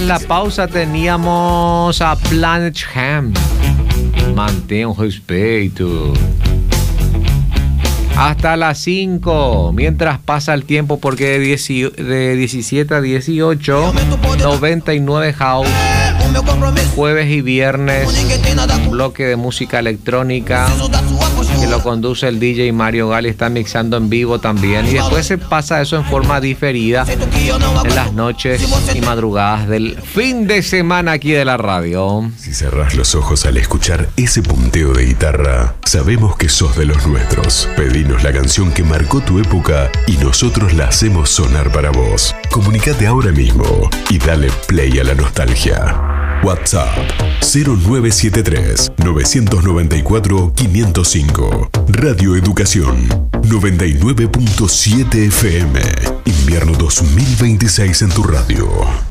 tras la pausa teníamos a Planet Hemp. Mantén un respeto. Hasta las 5, mientras pasa el tiempo, porque de 17 a 18, 99 House, jueves y viernes, un bloque de música electrónica que lo conduce el DJ Mario Gali, está mixando en vivo también, y después se pasa eso en forma diferida en las noches y madrugadas del fin de semana aquí de la radio. Si cerrás los ojos al escuchar ese punteo de guitarra, sabemos que sos de los nuestros. Pedinos la canción que marcó tu época y nosotros la hacemos sonar para vos. Comunicate ahora mismo y dale play a la nostalgia. WhatsApp 0973 994 505. Radio Educación 99.7 FM. Invierno 2026 en tu radio.